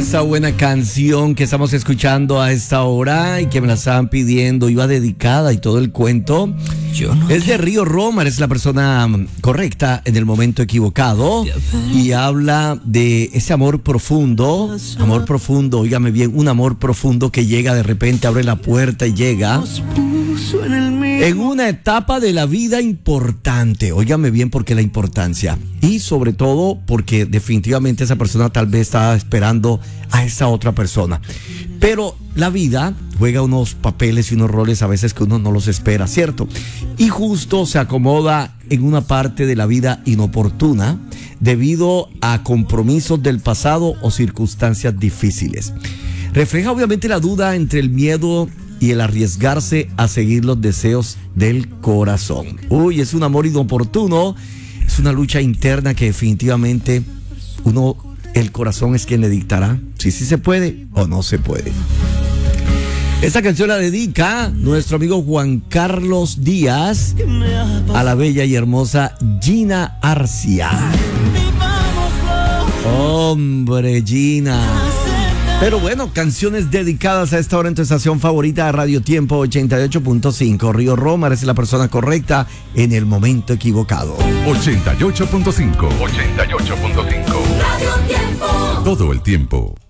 Esa buena canción que estamos escuchando a esta hora y que me la estaban pidiendo, iba dedicada y todo el cuento. Es de Río Roma, es la persona correcta en el momento equivocado y habla de ese amor profundo, óigame bien, un amor profundo que llega de repente, abre la puerta y llega en una etapa de la vida importante, óigame bien porque la importancia y sobre todo porque definitivamente esa persona tal vez estaba esperando a esa otra persona, pero la vida juega unos papeles y unos roles a veces que uno no los espera, ¿cierto? Y justo se acomoda en una parte de la vida inoportuna debido a compromisos del pasado o circunstancias difíciles. Refleja obviamente la duda entre el miedo y el arriesgarse a seguir los deseos del corazón. Uy, es un amor inoportuno, es una lucha interna que definitivamente el corazón es quien le dictará si sí se puede o no se puede. Esta canción la dedica nuestro amigo Juan Carlos Díaz a la bella y hermosa Gina Arcia. Hombre, Gina. Pero bueno, canciones dedicadas a esta hora en tu estación favorita, Radio Tiempo 88.5. Río Roma, eres la persona correcta en el momento equivocado. 88.5. Radio Tiempo. Todo el tiempo.